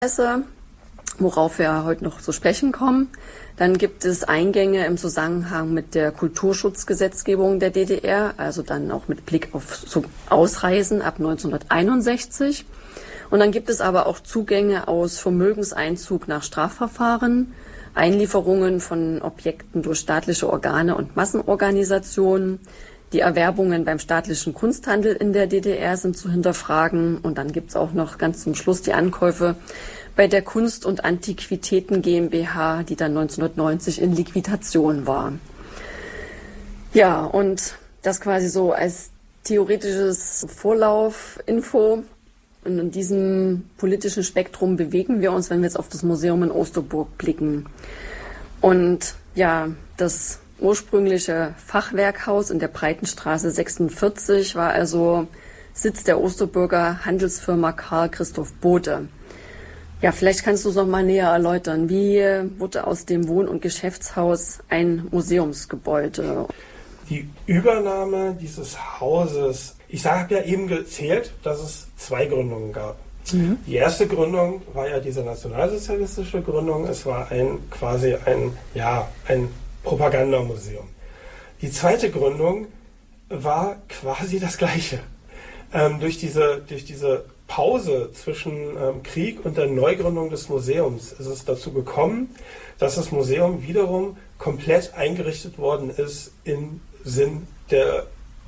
worauf wir heute noch zu sprechen kommen. Dann gibt es Eingänge im Zusammenhang mit der Kulturschutzgesetzgebung der DDR, also dann auch mit Blick auf Ausreisen ab 1961. Und dann gibt es aber auch Zugänge aus Vermögenseinzug nach Strafverfahren, Einlieferungen von Objekten durch staatliche Organe und Massenorganisationen. Die Erwerbungen beim staatlichen Kunsthandel in der DDR sind zu hinterfragen. Und dann gibt es auch noch ganz zum Schluss die Ankäufe bei der Kunst- und Antiquitäten GmbH, die dann 1990 in Liquidation war. Ja, und das quasi so als theoretisches Vorlaufinfo. Und in diesem politischen Spektrum bewegen wir uns, wenn wir jetzt auf das Museum in Osterburg blicken. Und ja, das ursprüngliche Fachwerkhaus in der Breitenstraße 46 war also Sitz der Osterburger Handelsfirma Karl Christoph Bode. Ja, vielleicht kannst du es noch mal näher erläutern. Wie wurde aus dem Wohn- und Geschäftshaus ein Museumsgebäude? Die Übernahme dieses Hauses, ich habe ja eben gezählt, dass es 2 Gründungen gab. Mhm. Die erste Gründung war ja diese nationalsozialistische Gründung. Es war quasi ein Propagandamuseum. Die zweite Gründung war quasi das Gleiche. Durch diese Pause zwischen Krieg und der Neugründung des Museums ist es dazu gekommen, dass das Museum wiederum komplett eingerichtet worden ist im Sinn der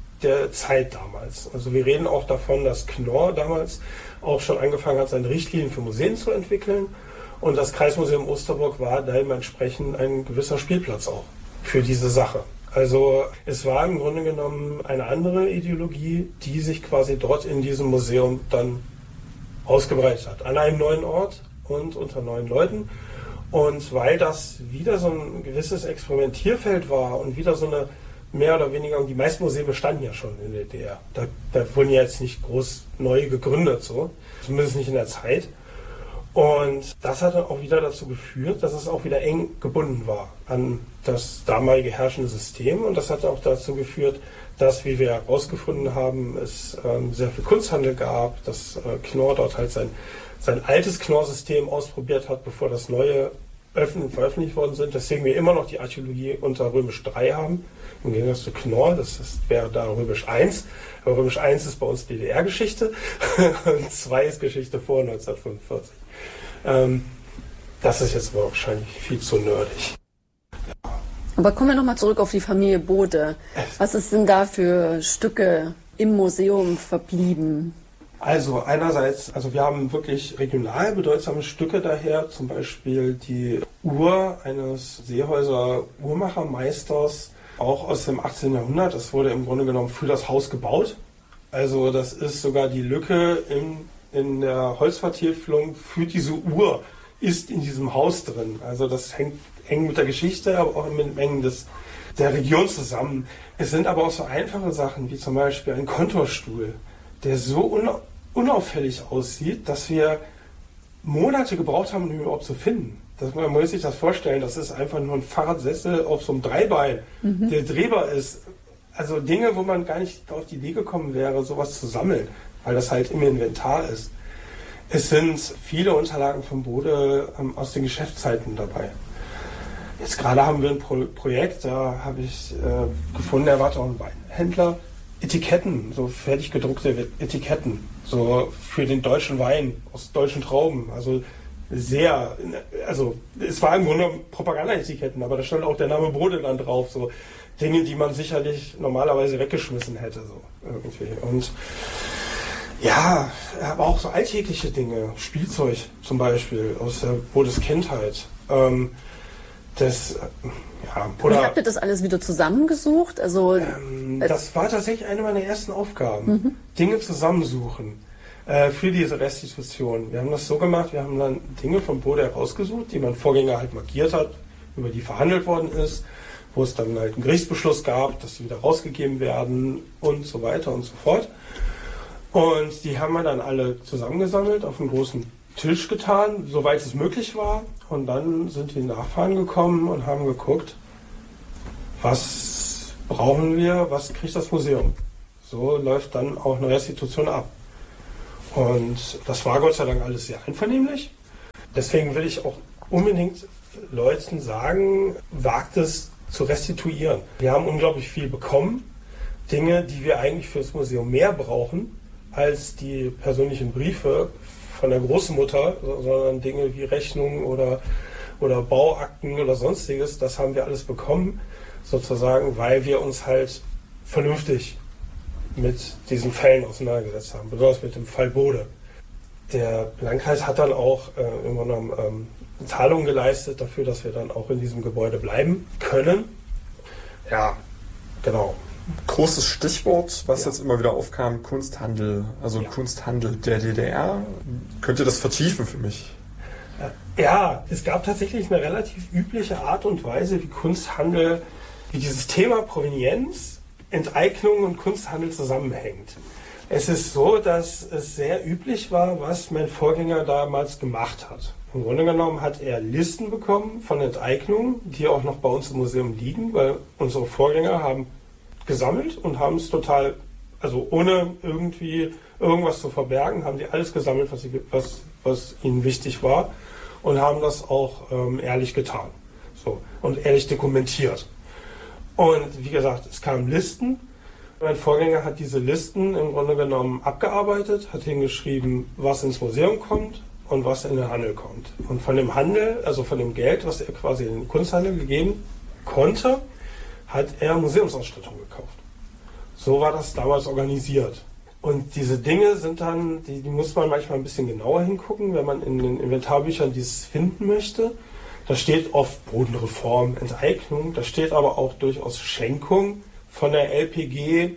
Zeit damals. Also wir reden auch davon, dass Knorr damals auch schon angefangen hat, seine Richtlinien für Museen zu entwickeln. Und das Kreismuseum Osterburg war dementsprechend ein gewisser Spielplatz auch für diese Sache. Also es war im Grunde genommen eine andere Ideologie, die sich quasi dort in diesem Museum dann ausgebreitet hat. An einem neuen Ort und unter neuen Leuten. Und weil das wieder so ein gewisses Experimentierfeld war und wieder so eine mehr oder weniger, und die meisten Museen bestanden ja schon in der DDR. Da wurden ja jetzt nicht groß neu gegründet, so. Zumindest nicht in der Zeit. Und das hat dann auch wieder dazu geführt, dass es auch wieder eng gebunden war an das damalige herrschende System. Und das hat auch dazu geführt, dass, wie wir herausgefunden haben, es sehr viel Kunsthandel gab, dass Knorr dort halt sein altes Knorr-System ausprobiert hat, bevor das neue veröffentlicht worden sind. Deswegen wir immer noch die Archäologie unter Römisch 3 haben. Im Gegensatz zu Knorr, wäre da Römisch 1. Aber Römisch 1 ist bei uns DDR-Geschichte und 2 ist Geschichte vor 1945. Das ist jetzt aber wahrscheinlich viel zu nerdig. Aber kommen wir nochmal zurück auf die Familie Bode. Was ist denn da für Stücke im Museum verblieben? Also einerseits, wir haben wirklich regional bedeutsame Stücke daher, zum Beispiel die Uhr eines Seehäuser Uhrmachermeisters, auch aus dem 18. Jahrhundert. Das wurde im Grunde genommen für das Haus gebaut. Also das ist sogar die Lücke in der Holzvertäfelung für diese Uhr ist in diesem Haus drin. Also das hängt eng mit der Geschichte, aber auch mit dem Engen der Region zusammen. Es sind aber auch so einfache Sachen, wie zum Beispiel ein Kontorstuhl, der so unauffällig aussieht, dass wir Monate gebraucht haben, um ihn überhaupt zu finden. Man muss sich das vorstellen, das ist einfach nur ein Fahrradsessel auf so einem Dreibein, der drehbar ist. Also Dinge, wo man gar nicht auf die Idee gekommen wäre, sowas zu sammeln, weil das halt im Inventar ist. Es sind viele Unterlagen von Bode aus den Geschäftszeiten dabei. Jetzt gerade haben wir ein Projekt, da habe ich gefunden, er war auch ein Weinhändler, Etiketten, so fertig gedruckte Etiketten, so für den deutschen Wein aus deutschen Trauben. Also es war im Grunde Propaganda-Etiketten, aber da stand auch der Name Bode dann drauf, so Dinge, die man sicherlich normalerweise weggeschmissen hätte, so irgendwie. Und ja, aber auch so alltägliche Dinge, Spielzeug zum Beispiel aus der Bodes Kindheit. Und habt ihr das alles wieder zusammengesucht? Also das war tatsächlich eine meiner ersten Aufgaben, Dinge zusammensuchen für diese Restitution. Wir haben das so gemacht, wir haben dann Dinge von Bode herausgesucht, die mein Vorgänger halt markiert hat, über die verhandelt worden ist, wo es dann halt einen Gerichtsbeschluss gab, dass sie wieder rausgegeben werden und so weiter und so fort. Und die haben wir dann alle zusammengesammelt, auf einen großen Tisch getan, soweit es möglich war. Und dann sind die Nachfahren gekommen und haben geguckt, was brauchen wir, was kriegt das Museum. So läuft dann auch eine Restitution ab. Und das war Gott sei Dank alles sehr einvernehmlich. Deswegen will ich auch unbedingt Leuten sagen, wagt es zu restituieren. Wir haben unglaublich viel bekommen. Dinge, die wir eigentlich fürs Museum mehr brauchen als die persönlichen Briefe von der Großmutter, sondern Dinge wie Rechnungen oder Bauakten oder sonstiges, das haben wir alles bekommen, sozusagen, weil wir uns halt vernünftig mit diesen Fällen auseinandergesetzt haben, besonders mit dem Fall Bode. Der Landkreis hat dann auch irgendwann genommen Zahlungen geleistet dafür, dass wir dann auch in diesem Gebäude bleiben können. Ja, genau. Großes Stichwort, was jetzt immer wieder aufkam, Kunsthandel, also Kunsthandel der DDR. Könnt ihr das vertiefen für mich? Ja, es gab tatsächlich eine relativ übliche Art und Weise, wie Kunsthandel, wie dieses Thema Provenienz, Enteignung und Kunsthandel zusammenhängt. Es ist so, dass es sehr üblich war, was mein Vorgänger damals gemacht hat. Im Grunde genommen hat er Listen bekommen von Enteignungen, die auch noch bei uns im Museum liegen, weil unsere Vorgänger haben gesammelt und haben es total, also ohne irgendwie irgendwas zu verbergen, haben die alles gesammelt, was ihnen wichtig war und haben das auch ehrlich getan. So, und ehrlich dokumentiert. Und wie gesagt, es kamen Listen. Mein Vorgänger hat diese Listen im Grunde genommen abgearbeitet, hat hingeschrieben, was ins Museum kommt und was in den Handel kommt. Und von dem Handel, also von dem Geld, was er quasi in den Kunsthandel gegeben konnte, hat er Museumsausstattung gekauft. So war das damals organisiert. Und diese Dinge sind dann, die muss man manchmal ein bisschen genauer hingucken, wenn man in den Inventarbüchern dieses finden möchte. Da steht oft Bodenreform, Enteignung, da steht aber auch durchaus Schenkung von der LPG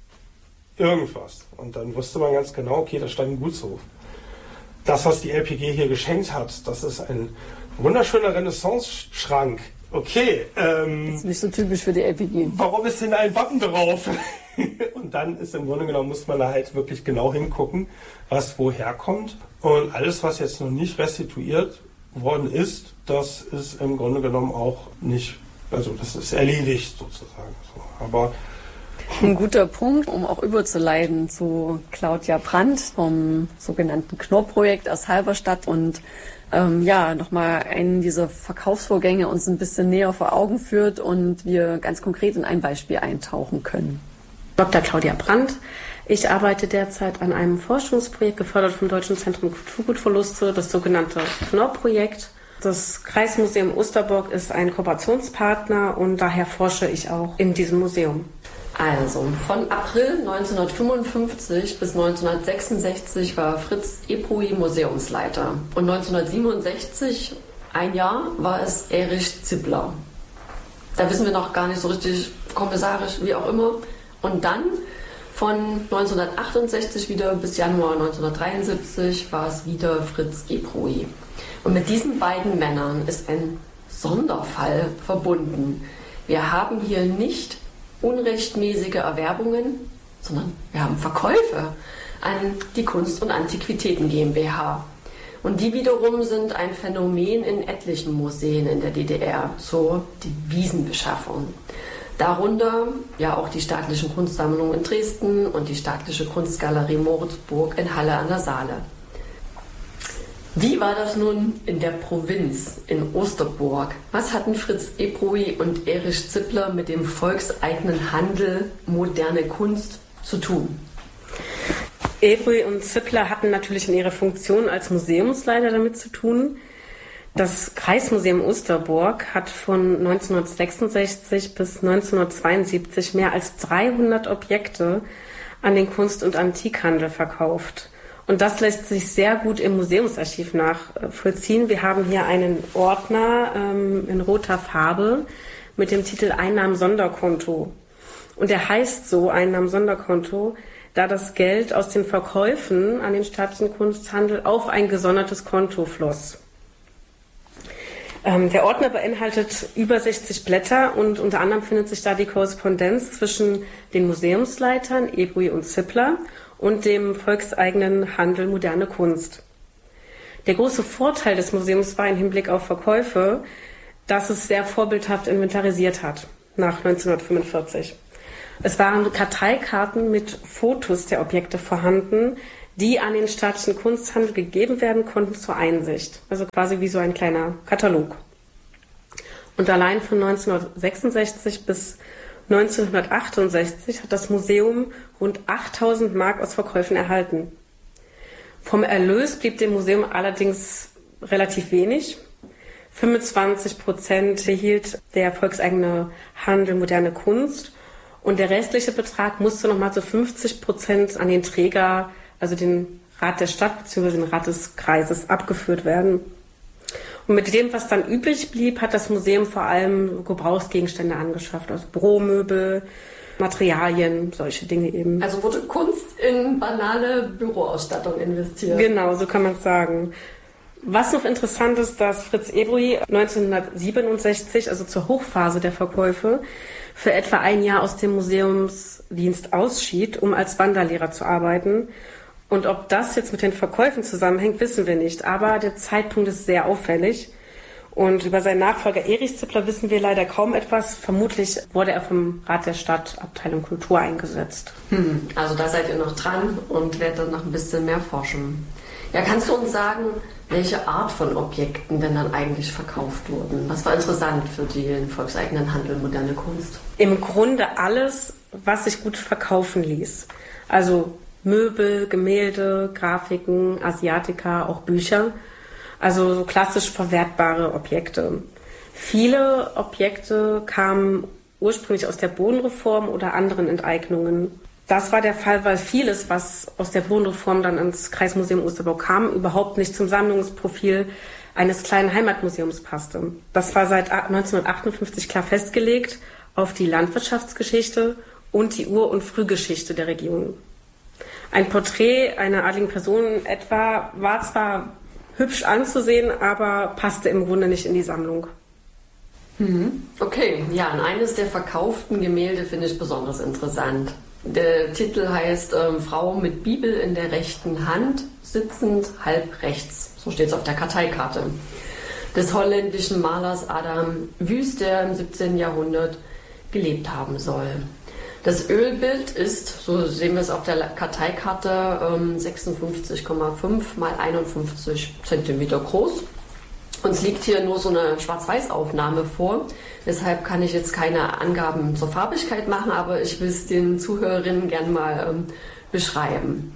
irgendwas. Und dann wusste man ganz genau, okay, da stand ein Gutshof. Das, was die LPG hier geschenkt hat, das ist ein wunderschöner Renaissance-Schrank. Okay. Das ist nicht so typisch für die LPG. Warum ist denn ein Wappen drauf? Und dann ist im Grunde genommen, muss man da halt wirklich genau hingucken, was woher kommt. Und alles, was jetzt noch nicht restituiert worden ist, das ist im Grunde genommen auch nicht, also das ist erledigt sozusagen. So. Aber ein guter Punkt, um auch überzuleiten zu Claudia Brandt vom sogenannten Knorr-Projekt aus Halberstadt und nochmal einen dieser Verkaufsvorgänge uns ein bisschen näher vor Augen führt und wir ganz konkret in ein Beispiel eintauchen können. Dr. Claudia Brandt. Ich arbeite derzeit an einem Forschungsprojekt, gefördert vom Deutschen Zentrum Kulturgutverluste, das sogenannte Knorr-Projekt. Das Kreismuseum Osterburg ist ein Kooperationspartner und daher forsche ich auch in diesem Museum. Also, von April 1955 bis 1966 war Fritz Ebruy Museumsleiter. Und 1967, ein Jahr, war es Erich Zippler. Da wissen wir noch gar nicht so richtig, kommissarisch, wie auch immer. Und dann von 1968 wieder bis Januar 1973 war es wieder Fritz Ebruy. Und mit diesen beiden Männern ist ein Sonderfall verbunden. Wir haben hier nicht unrechtmäßige Erwerbungen, sondern wir haben Verkäufe an die Kunst- und Antiquitäten GmbH. Und die wiederum sind ein Phänomen in etlichen Museen in der DDR, so die Wiesenbeschaffung. Darunter ja auch die staatlichen Kunstsammlungen in Dresden und die staatliche Kunstgalerie Moritzburg in Halle an der Saale. Wie war das nun in der Provinz, in Osterburg? Was hatten Fritz Ebruy und Erich Zippler mit dem volkseigenen Handel moderne Kunst zu tun? Ebruy und Zippler hatten natürlich in ihrer Funktion als Museumsleiter damit zu tun. Das Kreismuseum Osterburg hat von 1966 bis 1972 mehr als 300 Objekte an den Kunst- und Antikhandel verkauft. Und das lässt sich sehr gut im Museumsarchiv nachvollziehen. Wir haben hier einen Ordner in roter Farbe mit dem Titel Einnahmen-Sonderkonto. Und der heißt so Einnahmen-Sonderkonto, da das Geld aus den Verkäufen an den staatlichen Kunsthandel auf ein gesondertes Konto floss. Der Ordner beinhaltet über 60 Blätter und unter anderem findet sich da die Korrespondenz zwischen den Museumsleitern Ebruy und Zippler und dem volkseigenen Handel Moderne Kunst. Der große Vorteil des Museums war im Hinblick auf Verkäufe, dass es sehr vorbildhaft inventarisiert hat nach 1945. Es waren Karteikarten mit Fotos der Objekte vorhanden, die an den staatlichen Kunsthandel gegeben werden konnten zur Einsicht. Also quasi wie so ein kleiner Katalog. Und allein von 1966 bis 1968 hat das Museum rund 8.000 Mark aus Verkäufen erhalten. Vom Erlös blieb dem Museum allerdings relativ wenig. 25% erhielt der volkseigene Handel Moderne Kunst und der restliche Betrag musste nochmal zu 50% an den Träger, also den Rat der Stadt bzw. den Rat des Kreises, abgeführt werden. Und mit dem, was dann übrig blieb, hat das Museum vor allem Gebrauchsgegenstände angeschafft, also Büromöbel, Materialien, solche Dinge eben. Also wurde Kunst in banale Büroausstattung investiert. Genau, so kann man es sagen. Was noch interessant ist, dass Fritz Ebrouy 1967, also zur Hochphase der Verkäufe, für etwa ein Jahr aus dem Museumsdienst ausschied, um als Wanderlehrer zu arbeiten. Und ob das jetzt mit den Verkäufen zusammenhängt, wissen wir nicht. Aber der Zeitpunkt ist sehr auffällig. Und über seinen Nachfolger Erich Zippler wissen wir leider kaum etwas. Vermutlich wurde er vom Rat der Stadt, Abteilung Kultur, eingesetzt. Also da seid ihr noch dran und werdet noch ein bisschen mehr forschen. Ja, kannst du uns sagen, welche Art von Objekten denn dann eigentlich verkauft wurden? Was war interessant für den volkseigenen Handel Moderne Kunst? Im Grunde alles, was sich gut verkaufen ließ. Also Möbel, Gemälde, Grafiken, Asiatika, auch Bücher. Also so klassisch verwertbare Objekte. Viele Objekte kamen ursprünglich aus der Bodenreform oder anderen Enteignungen. Das war der Fall, weil vieles, was aus der Bodenreform dann ins Kreismuseum Osterburg kam, überhaupt nicht zum Sammlungsprofil eines kleinen Heimatmuseums passte. Das war seit 1958 klar festgelegt auf die Landwirtschaftsgeschichte und die Ur- und Frühgeschichte der Region. Ein Porträt einer adligen Person etwa war zwar hübsch anzusehen, aber passte im Grunde nicht in die Sammlung. Okay, ja, und eines der verkauften Gemälde finde ich besonders interessant. Der Titel heißt Frau mit Bibel in der rechten Hand, sitzend halb rechts. So steht es auf der Karteikarte. Des holländischen Malers Adam Wüst, der im 17. Jahrhundert gelebt haben soll. Das Ölbild ist, so sehen wir es auf der Karteikarte, 56,5 mal 51 cm groß. Uns liegt hier nur so eine Schwarz-Weiß-Aufnahme vor. Deshalb kann ich jetzt keine Angaben zur Farbigkeit machen, aber ich will es den Zuhörerinnen gerne mal beschreiben.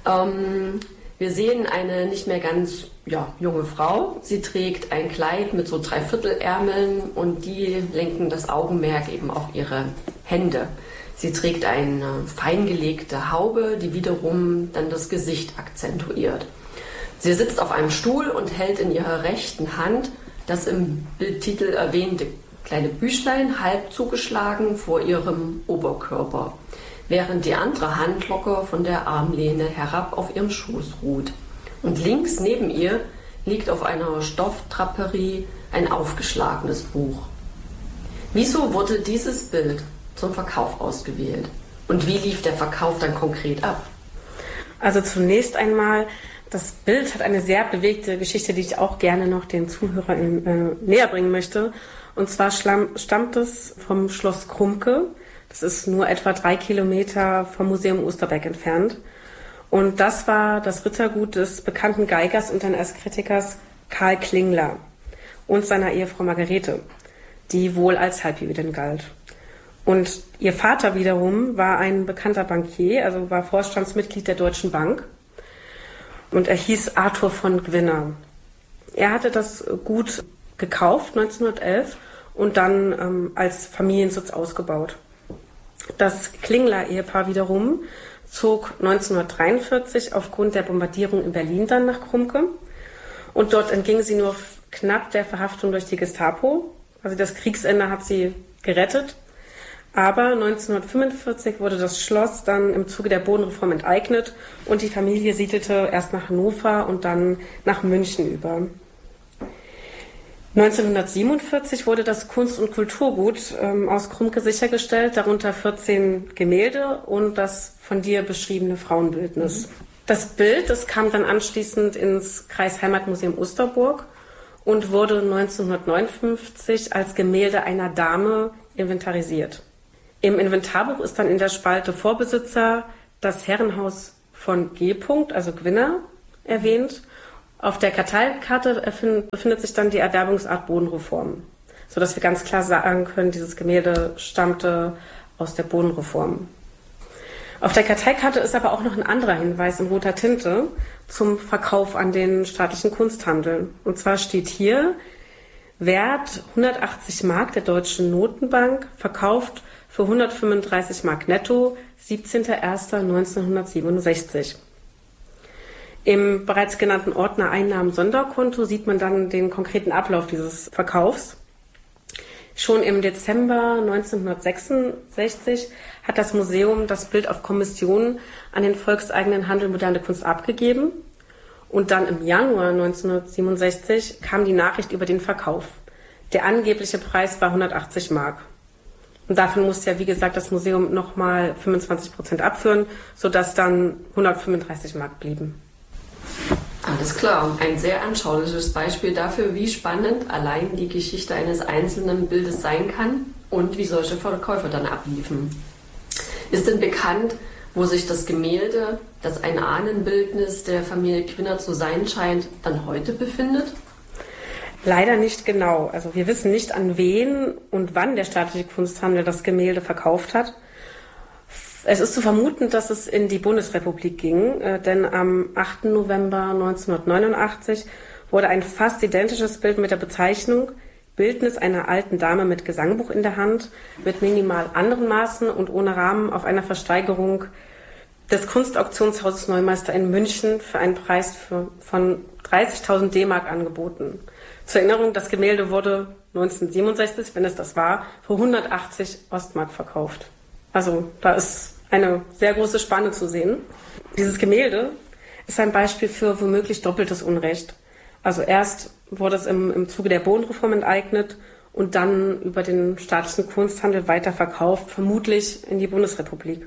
Wir sehen eine nicht mehr ganz junge Frau. Sie trägt ein Kleid mit so Dreiviertelärmeln und die lenken das Augenmerk eben auf ihre Hände. Sie trägt eine feingelegte Haube, die wiederum dann das Gesicht akzentuiert. Sie sitzt auf einem Stuhl und hält in ihrer rechten Hand das im Bildtitel erwähnte kleine Büchlein halb zugeschlagen vor ihrem Oberkörper, während die andere Hand locker von der Armlehne herab auf ihrem Schoß ruht. Und links neben ihr liegt auf einer Stoffdraperie ein aufgeschlagenes Buch. Wieso wurde dieses Bild zum Verkauf ausgewählt? Und wie lief der Verkauf dann konkret ab? Also zunächst einmal, das Bild hat eine sehr bewegte Geschichte, die ich auch gerne noch den Zuhörern näher bringen möchte. Und zwar stammt es vom Schloss Krumke. Das ist nur etwa 3 Kilometer vom Museum Osterberg entfernt. Und das war das Rittergut des bekannten Geigers und dann als Kritikers Karl Klingler und seiner Ehefrau Margarete, die wohl als Halbjüdin galt. Und ihr Vater wiederum war ein bekannter Bankier, also war Vorstandsmitglied der Deutschen Bank. Und er hieß Arthur von Gwinner. Er hatte das Gut gekauft 1911 und dann als Familiensitz ausgebaut. Das Klingler-Ehepaar wiederum zog 1943 aufgrund der Bombardierung in Berlin dann nach Krumke. Und dort entging sie nur knapp der Verhaftung durch die Gestapo. Also das Kriegsende hat sie gerettet. Aber 1945 wurde das Schloss dann im Zuge der Bodenreform enteignet und die Familie siedelte erst nach Hannover und dann nach München über. 1947 wurde das Kunst- und Kulturgut aus Krumke sichergestellt, darunter 14 Gemälde und das von dir beschriebene Frauenbildnis. Das Bild, das kam dann anschließend ins Kreisheimatmuseum Osterburg und wurde 1959 als Gemälde einer Dame inventarisiert. Im Inventarbuch ist dann in der Spalte Vorbesitzer das Herrenhaus von G. also Gwinner, erwähnt. Auf der Karteikarte befindet sich dann die Erwerbungsart Bodenreform, sodass wir ganz klar sagen können, dieses Gemälde stammte aus der Bodenreform. Auf der Karteikarte ist aber auch noch ein anderer Hinweis in roter Tinte zum Verkauf an den staatlichen Kunsthandel. Und zwar steht hier, Wert 180 Mark der Deutschen Notenbank, verkauft für 135 Mark netto, 17.01.1967. Im bereits genannten Ordner Einnahmen-Sonderkonto sieht man dann den konkreten Ablauf dieses Verkaufs. Schon im Dezember 1966 hat das Museum das Bild auf Kommission an den volkseigenen Handel Moderne Kunst abgegeben. Und dann im Januar 1967 kam die Nachricht über den Verkauf. Der angebliche Preis war 180 Mark. Und dafür musste ja, wie gesagt, das Museum nochmal 25% abführen, sodass dann 135 Mark blieben. Alles klar. Ein sehr anschauliches Beispiel dafür, wie spannend allein die Geschichte eines einzelnen Bildes sein kann und wie solche Verkäufe dann abliefen. Ist denn bekannt, wo sich das Gemälde, das ein Ahnenbildnis der Familie Gwinner zu sein scheint, dann heute befindet? Leider nicht genau. Also wir wissen nicht, an wen und wann der staatliche Kunsthandel das Gemälde verkauft hat. Es ist zu vermuten, dass es in die Bundesrepublik ging, denn am 8. November 1989 wurde ein fast identisches Bild mit der Bezeichnung Bildnis einer alten Dame mit Gesangbuch in der Hand, mit minimal anderen Maßen und ohne Rahmen auf einer Versteigerung des Kunstauktionshauses Neumeister in München für einen Preis von 30.000 D-Mark angeboten. Zur Erinnerung, das Gemälde wurde 1967, wenn es das war, für 180 Ostmark verkauft. Also da ist eine sehr große Spanne zu sehen. Dieses Gemälde ist ein Beispiel für womöglich doppeltes Unrecht. Also erst wurde es im Zuge der Bodenreform enteignet und dann über den staatlichen Kunsthandel weiterverkauft, vermutlich in die Bundesrepublik.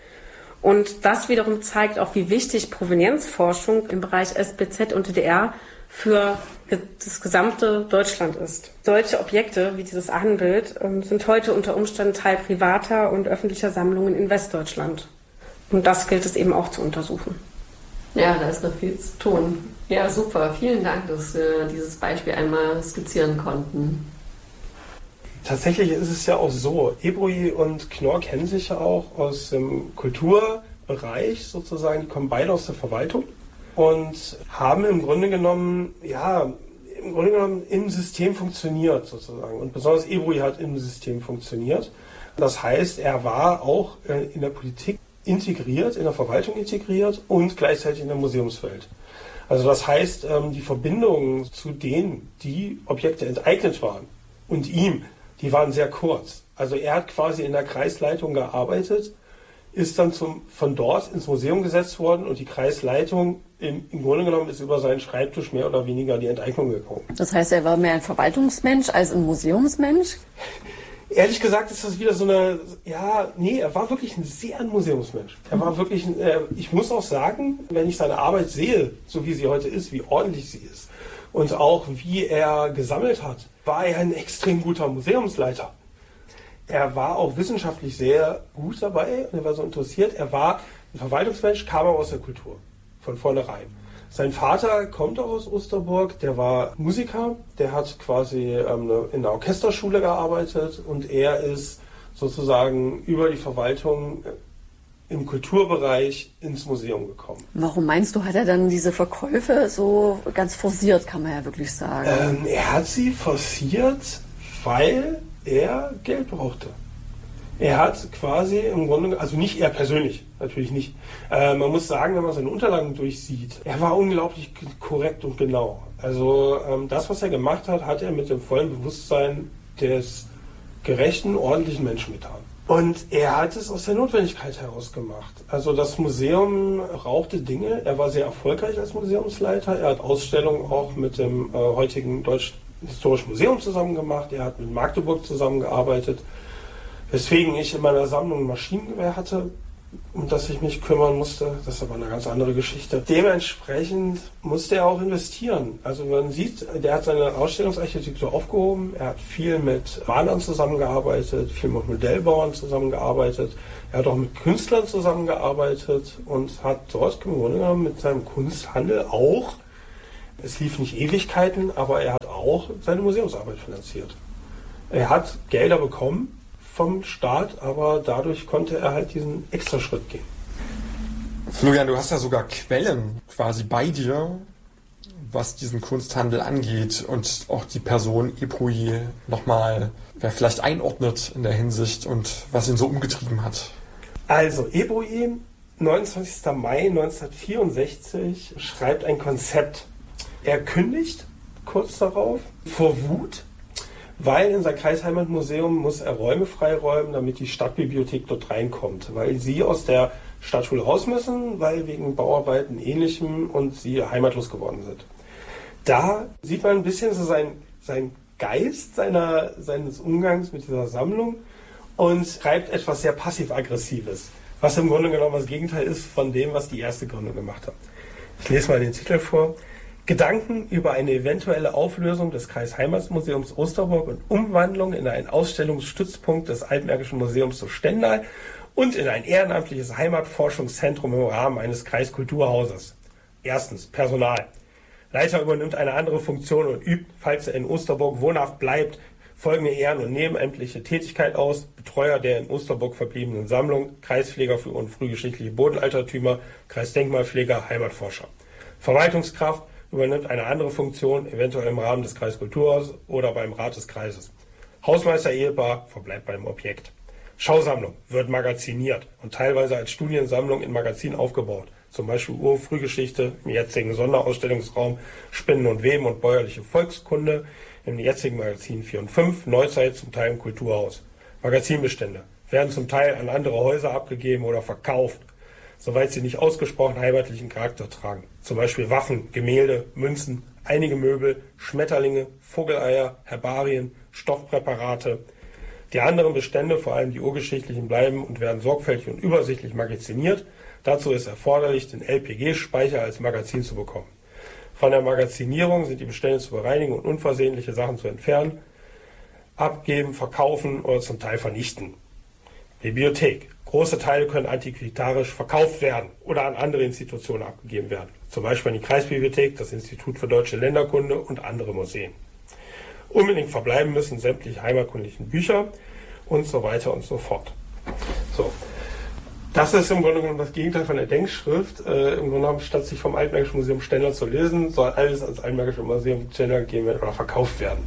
Und das wiederum zeigt auch, wie wichtig Provenienzforschung im Bereich SBZ und DDR für das gesamte Deutschland ist. Solche Objekte wie dieses Ahnenbild sind heute unter Umständen Teil privater und öffentlicher Sammlungen in Westdeutschland. Und das gilt es eben auch zu untersuchen. Ja, da ist noch viel zu tun. Ja, super. Vielen Dank, dass wir dieses Beispiel einmal skizzieren konnten. Tatsächlich ist es ja auch so, Ebruy und Knorr kennen sich ja auch aus dem Kulturbereich sozusagen, die kommen beide aus der Verwaltung und haben im Grunde genommen im System funktioniert sozusagen. Und besonders Ebruy hat im System funktioniert. Das heißt, er war auch in der Politik integriert, in der Verwaltung integriert und gleichzeitig in der Museumswelt. Also das heißt, die Verbindungen zu denen, die Objekte enteignet waren und ihm, die waren sehr kurz. Also er hat quasi in der Kreisleitung gearbeitet, ist dann von dort ins Museum gesetzt worden und die Kreisleitung im Grunde genommen ist über seinen Schreibtisch mehr oder weniger die Enteignung gekommen. Das heißt, er war mehr ein Verwaltungsmensch als ein Museumsmensch? Ehrlich gesagt ist das wieder so eine, er war wirklich ein Museumsmensch. Er war wirklich, ich muss auch sagen, wenn ich seine Arbeit sehe, so wie sie heute ist, wie ordentlich sie ist und auch wie er gesammelt hat, war er ein extrem guter Museumsleiter. Er war auch wissenschaftlich sehr gut dabei und er war so interessiert. Er war ein Verwaltungsmensch, kam aber aus der Kultur, von vornherein. Sein Vater kommt auch aus Osterburg, der war Musiker, der hat quasi in der Orchesterschule gearbeitet und er ist sozusagen über die Verwaltung im Kulturbereich ins Museum gekommen. Warum meinst du, hat er dann diese Verkäufe so ganz forciert, kann man ja wirklich sagen? Er hat sie forciert, weil er Geld brauchte. Er hat quasi im Grunde, also nicht er persönlich, natürlich nicht. Man muss sagen, wenn man seine Unterlagen durchsieht, er war unglaublich korrekt und genau. Also das, was er gemacht hat, hat er mit dem vollen Bewusstsein des gerechten, ordentlichen Menschen getan. Und er hat es aus der Notwendigkeit heraus gemacht. Also das Museum brauchte Dinge. Er war sehr erfolgreich als Museumsleiter. Er hat Ausstellungen auch mit dem heutigen Deutschen Historischen Museum zusammen gemacht. Er hat mit Magdeburg zusammengearbeitet. Weswegen ich in meiner Sammlung ein Maschinengewehr hatte. um das ich mich kümmern musste. Das ist aber eine ganz andere Geschichte. Dementsprechend musste er auch investieren. Also man sieht, der hat seine Ausstellungsarchitektur aufgehoben. Er hat viel mit Malern zusammengearbeitet, viel mit Modellbauern zusammengearbeitet. Er hat auch mit Künstlern zusammengearbeitet und hat dort im Grunde genommen mit seinem Kunsthandel auch, es lief nicht Ewigkeiten, aber er hat auch seine Museumsarbeit finanziert. Er hat Gelder bekommen vom Staat, aber dadurch konnte er halt diesen Extraschritt gehen. Florian, du hast ja sogar Quellen quasi bei dir, was diesen Kunsthandel angeht und auch die Person Ebrouy nochmal vielleicht einordnet in der Hinsicht und was ihn so umgetrieben hat. Also Ebrouy, 29. Mai 1964, schreibt ein Konzept. Er kündigt kurz darauf vor Wut, weil in sein Kreisheimatmuseum muss er Räume freiräumen, damit die Stadtbibliothek dort reinkommt, weil sie aus der Stadtschule raus müssen, weil wegen Bauarbeiten Ähnlichem und sie heimatlos geworden sind. Da sieht man ein bisschen so sein Geist seines Umgangs mit dieser Sammlung und schreibt etwas sehr passiv-aggressives, was im Grunde genommen das Gegenteil ist von dem, was die erste Gründung gemacht hat. Ich lese mal den Titel vor. Gedanken über eine eventuelle Auflösung des Kreisheimatmuseums Osterburg und Umwandlung in einen Ausstellungsstützpunkt des Altmärkischen Museums zu Stendal und in ein ehrenamtliches Heimatforschungszentrum im Rahmen eines Kreiskulturhauses. Erstens, Personal. Leiter übernimmt eine andere Funktion und übt, falls er in Osterburg wohnhaft bleibt, folgende ehren- und nebenamtliche Tätigkeit aus: Betreuer der in Osterburg verbliebenen Sammlung, Kreispfleger für und frühgeschichtliche Bodenaltertümer, Kreisdenkmalpfleger, Heimatforscher. Verwaltungskraft übernimmt eine andere Funktion, eventuell im Rahmen des Kreiskulturhauses oder beim Rat des Kreises. Hausmeister-Ehepaar verbleibt beim Objekt. Schausammlung wird magaziniert und teilweise als Studiensammlung in Magazinen aufgebaut. Zum Beispiel Ur-Frühgeschichte im jetzigen Sonderausstellungsraum Spinnen und Weben und bäuerliche Volkskunde im jetzigen Magazin 4 und 5, Neuzeit zum Teil im Kulturhaus. Magazinbestände werden zum Teil an andere Häuser abgegeben oder verkauft, soweit sie nicht ausgesprochen heimatlichen Charakter tragen. Zum Beispiel Waffen, Gemälde, Münzen, einige Möbel, Schmetterlinge, Vogeleier, Herbarien, Stoffpräparate. Die anderen Bestände, vor allem die urgeschichtlichen, bleiben und werden sorgfältig und übersichtlich magaziniert. Dazu ist erforderlich, den LPG-Speicher als Magazin zu bekommen. Von der Magazinierung sind die Bestände zu bereinigen und unversehentliche Sachen zu entfernen, abgeben, verkaufen oder zum Teil vernichten. Bibliothek. Große Teile können antiquitarisch verkauft werden oder an andere Institutionen abgegeben werden. Zum Beispiel an die Kreisbibliothek, das Institut für Deutsche Länderkunde und andere Museen. Unbedingt verbleiben müssen sämtliche heimatkundlichen Bücher und so weiter und so fort. So. Das ist im Grunde genommen das Gegenteil von der Denkschrift. Im Grunde genommen, statt sich vom Altmärkischen Museum Stendal zu lesen, soll alles ans Altmärkische Museum Stendal gegeben werden oder verkauft werden.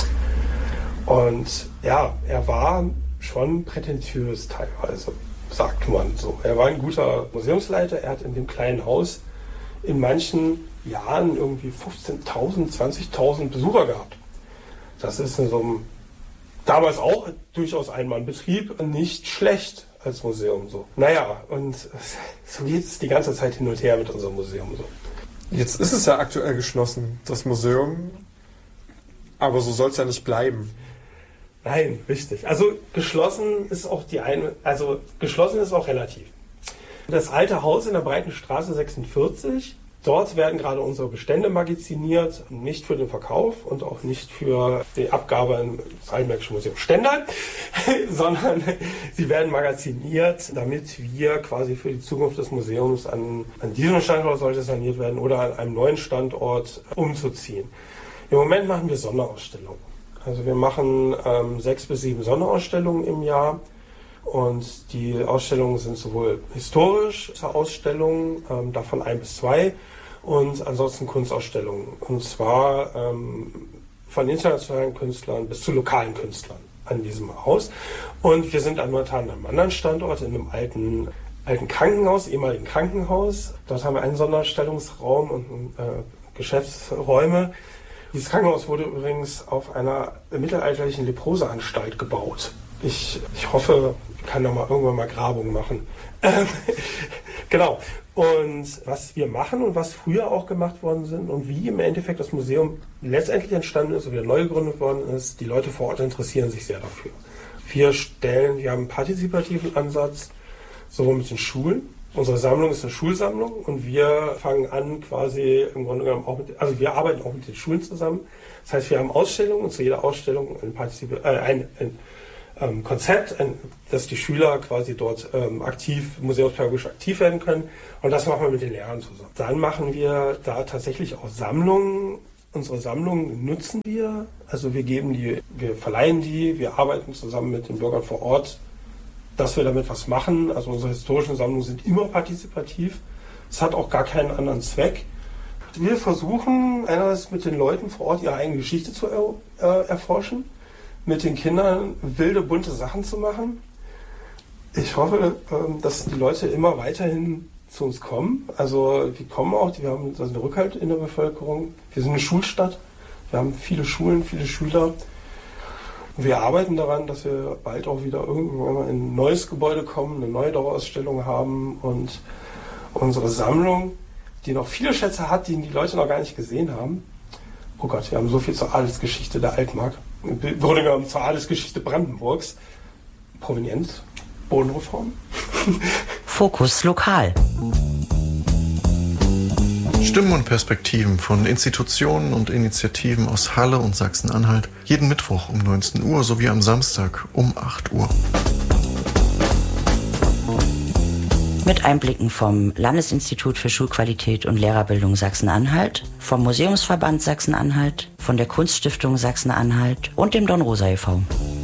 Und ja, er war schon prätentiös teilweise, sagt man so. Er war ein guter Museumsleiter. Er hat in dem kleinen Haus in manchen Jahren irgendwie 15.000, 20.000 Besucher gehabt. Das ist in so einem damals auch durchaus Ein-Mann-Betrieb nicht schlecht als Museum so. Naja, und so geht es die ganze Zeit hin und her mit unserem Museum so. Jetzt ist es ja aktuell geschlossen, das Museum, aber so soll es ja nicht bleiben. Nein, richtig. Also geschlossen ist auch geschlossen ist auch relativ. Das alte Haus in der Breiten Straße 46, dort werden gerade unsere Bestände magaziniert, nicht für den Verkauf und auch nicht für die Abgabe ins Altmärkische Museum Stendal, sondern sie werden magaziniert, damit wir quasi für die Zukunft des Museums an diesem Standort, sollte es saniert werden, oder an einem neuen Standort umzuziehen. Im Moment machen wir Sonderausstellungen. Also wir machen 6 bis 7 Sonderausstellungen im Jahr. Und die Ausstellungen sind sowohl historische Ausstellungen, davon 1 bis 2, und ansonsten Kunstausstellungen. Und zwar von internationalen Künstlern bis zu lokalen Künstlern an diesem Haus. Und wir sind momentan an einem anderen Standort, in einem alten Krankenhaus, ehemaligen Krankenhaus. Dort haben wir einen Sonderausstellungsraum und Geschäftsräume. Dieses Krankenhaus wurde übrigens auf einer mittelalterlichen Leproseanstalt gebaut. Ich hoffe, ich kann da mal irgendwann mal Grabung machen. Genau. Und was wir machen und was früher auch gemacht worden sind und wie im Endeffekt das Museum letztendlich entstanden ist und wieder neu gegründet worden ist, die Leute vor Ort interessieren sich sehr dafür. Wir haben einen partizipativen Ansatz. sowohl mit den Schulen. Unsere Sammlung ist eine Schulsammlung und wir fangen an quasi im Grunde genommen auch also wir arbeiten auch mit den Schulen zusammen. Das heißt, wir haben Ausstellungen und zu jeder Ausstellung ein Konzept, dass die Schüler quasi dort museumspädagogisch aktiv werden können. Und das machen wir mit den Lehrern zusammen. Dann machen wir da tatsächlich auch Sammlungen. Unsere Sammlungen nutzen wir. Also wir verleihen die, wir arbeiten zusammen mit den Bürgern vor Ort, dass wir damit was machen. Also unsere historischen Sammlungen sind immer partizipativ. Es hat auch gar keinen anderen Zweck. Wir versuchen einerseits mit den Leuten vor Ort ihre eigene Geschichte zu erforschen, mit den Kindern wilde, bunte Sachen zu machen. Ich hoffe, dass die Leute immer weiterhin zu uns kommen. Also wir kommen auch, wir haben einen Rückhalt in der Bevölkerung. Wir sind eine Schulstadt. Wir haben viele Schulen, viele Schüler. Wir arbeiten daran, dass wir bald auch wieder irgendwann mal in ein neues Gebäude kommen, eine neue Dauerausstellung haben und unsere Sammlung, die noch viele Schätze hat, die die Leute noch gar nicht gesehen haben. Oh Gott, wir haben so viel zur Adelsgeschichte der Altmark. Im Grunde genommen zur Adelsgeschichte Brandenburgs. Provenienz, Bodenreform. Fokus lokal. Stimmen und Perspektiven von Institutionen und Initiativen aus Halle und Sachsen-Anhalt. Jeden Mittwoch um 19 Uhr sowie am Samstag um 8 Uhr. Mit Einblicken vom Landesinstitut für Schulqualität und Lehrerbildung Sachsen-Anhalt, vom Museumsverband Sachsen-Anhalt, von der Kunststiftung Sachsen-Anhalt und dem Don Rosa e.V.